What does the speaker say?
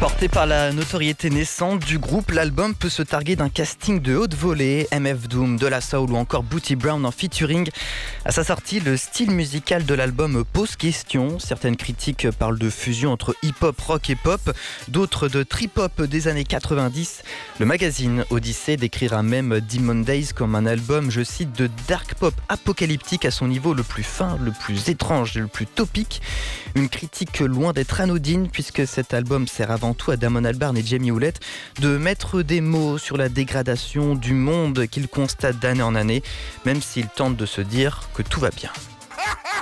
Porté par la notoriété naissante du groupe, l'album peut se targuer d'un casting de haute volée, MF Doom, De La Soul ou encore Booty Brown en featuring. À sa sortie, le style musical de l'album pose question. Certaines critiques parlent de fusion entre hip-hop, rock et pop, d'autres de trip-hop des années 90. Le magazine Odyssey décrira même Demon Days comme un album, je cite, de dark pop apocalyptique à son niveau le plus fin, le plus étrange et le plus topique. Une critique loin d'être anodine puisque cet album sert avant tout à Damon Albarn et Jamie Hewlett de mettre des mots sur la dégradation du monde qu'ils constatent d'année en année, même s'ils tentent de se dire que tout va bien.